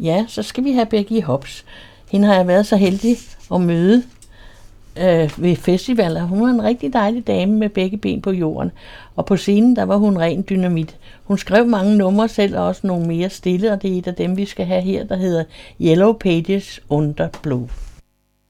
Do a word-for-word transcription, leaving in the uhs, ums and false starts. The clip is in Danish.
Ja, så skal vi have Becky Hobbs. Hende har jeg været så heldig at møde øh, ved festivaler. Hun var en rigtig dejlig dame med begge ben på jorden. Og på scenen, der var hun ren dynamit. Hun skrev mange numre selv, og også nogle mere stille, og det er et af dem, vi skal have her, der hedder Yellow Pages Under Blue.